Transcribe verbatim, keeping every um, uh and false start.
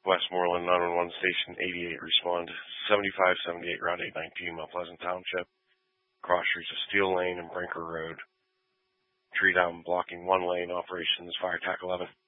Westmoreland nine one one Station eighty-eight respond. seventy-five seventy-eight Route eight nineteen, Mount Pleasant Township. Cross streets of Steel Lane and Brinker Road. Tree down blocking one lane. Operations Fire Tac eleven.